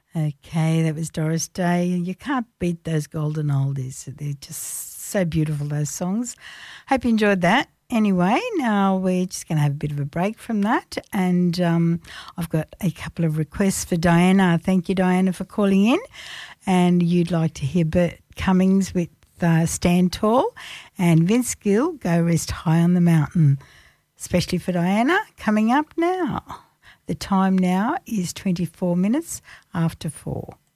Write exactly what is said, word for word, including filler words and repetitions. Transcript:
Okay, that was Doris Day. You can't beat those golden oldies. They're just so beautiful, those songs. Hope you enjoyed that. Anyway, now we're just going to have a bit of a break from that, and um, I've got a couple of requests for Diana. Thank you, Diana, for calling in, and you'd like to hear Bert Cummings with uh, Stand Tall, and Vince Gill, Go Rest High on the Mountain, especially for Diana, coming up now. The time now is twenty-four minutes after four.